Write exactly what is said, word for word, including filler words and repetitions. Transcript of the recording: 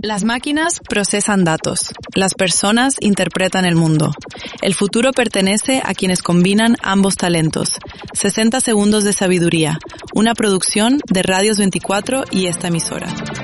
Las máquinas procesan datos, las personas interpretan el mundo. El futuro pertenece a quienes combinan ambos talentos. sesenta segundos de sabiduría, una producción de Radios veinticuatro y esta emisora.